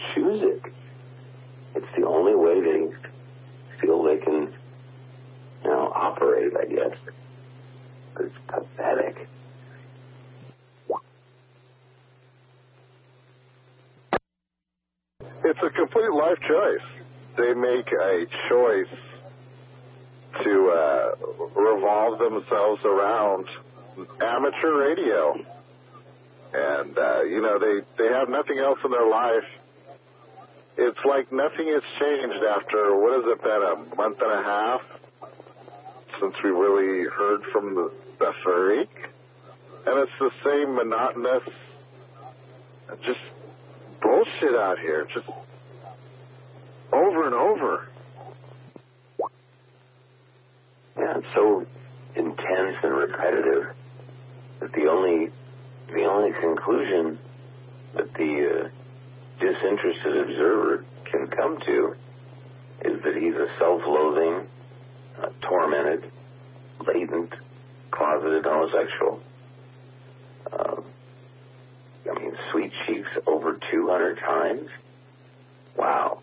choose it. It's the only way they feel they can, operate, I guess. It's pathetic. It's a complete life choice. They make a choice to revolve themselves around amateur radio. And, they have nothing else in their life. It's like nothing has changed after, what has it been, a month and a half since we really heard from the freak? And it's the same monotonous, just bullshit out here, just over and over. Yeah, it's so intense and repetitive that the only conclusion that the disinterested observer can come to is that he's a self-loathing, tormented, latent, closeted homosexual. Sweet Cheeks over 200 times? Wow.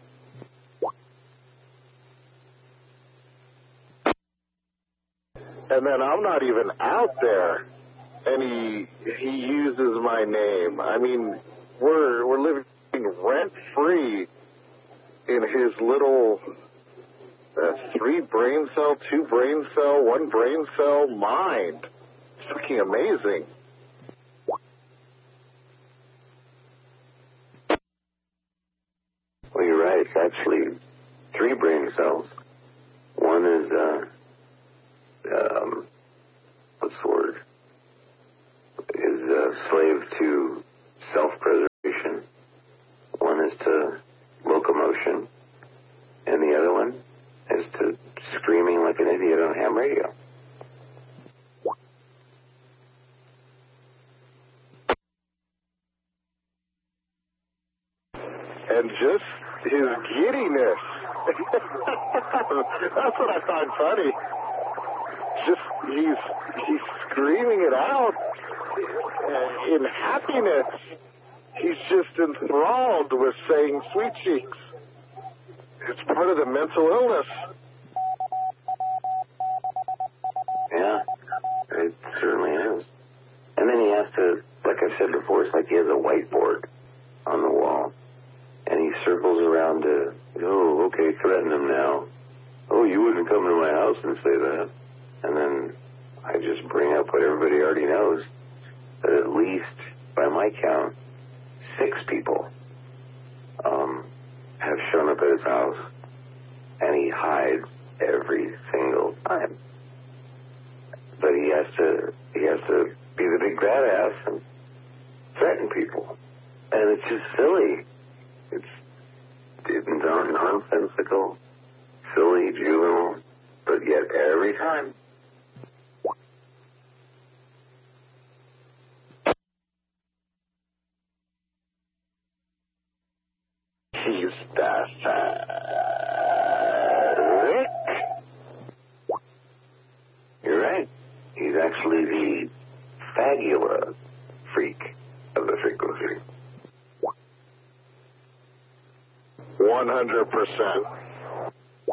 And then I'm not even out there, and he uses my name. I mean, we're living rent-free in his little 3 brain cell, 2 brain cell, 1 brain cell mind. It's fucking amazing. Well, you're right. It's actually 3 brain cells. One is, what's the word? Is slave to self-preservation. One is to locomotion. And the other one is to screaming like an idiot on ham radio. And just his giddiness. That's what I find funny. Just he's screaming it out in happiness. He's just enthralled with saying Sweet Cheeks. It's part of the mental illness. Yeah, it certainly is. And then he has to, like I said before, it's like he has a whiteboard on the wall. And he circles around to, threaten him now. Oh, you wouldn't come to my house and say that. And then I just bring up what everybody already knows, that at least, by my count, 6 people have shown up at his house, and he hides every single time. But he has to be the big badass and threaten people. And it's just silly. It's nonsensical, silly, juvenile, but yet every time. He's pathetic. You're right. He's actually the fabula freak of the frequency. 100%.